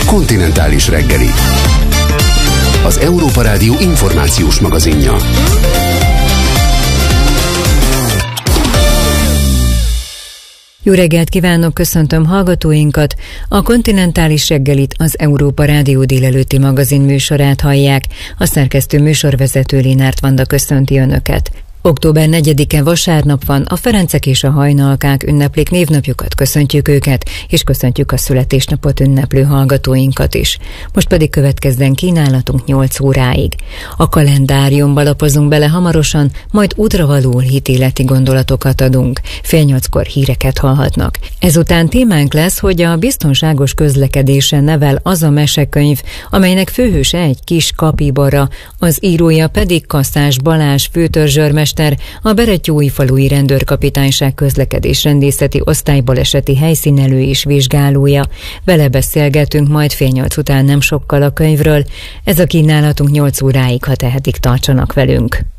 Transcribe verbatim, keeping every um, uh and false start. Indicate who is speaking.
Speaker 1: Kontinentális reggeli. Az Európa Rádió információs magazinja.
Speaker 2: Jó reggelt kívánok, köszöntöm hallgatóinkat! A Kontinentális reggelit, az Európa Rádió délelőtti magazin műsorát hallják. A szerkesztő műsorvezető Lénárt Vanda köszönti Önöket. október negyedike vasárnap van, a Ferencek és a Hajnalkák ünneplik névnapjukat, köszöntjük őket, és köszöntjük a születésnapot ünneplő hallgatóinkat is. Most pedig következzen kínálatunk nyolc óráig. A kalendáriumba lapozunk bele hamarosan, majd útravaló hitéleti gondolatokat adunk. Fél nyolckor híreket hallhatnak. Ezután témánk lesz, hogy a biztonságos közlekedésen nevel az a mesekönyv, amelynek főhőse egy kis kapibara, az írója pedig Kaszás Balázs főtörzsőrmester, a Berettyóújfalui Rendőrkapitányság közlekedésrendészeti osztálybaleseti helyszínelő és vizsgálója. Vele beszélgetünk majd fél nyolc után nem sokkal a könyvről. Ez a kínálatunk nyolc óráig, ha tehetik, tartsanak velünk.